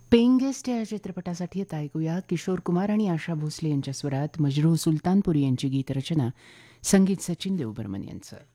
Paying guest या चित्रपटासाठी आता ऐकूया किशोर कुमार आणि आशा भोसले यांच्या स्वरात मजरूह सुलतानपुरी यांची गीतरचना, संगीत सचिन देवबर्मन यांचं.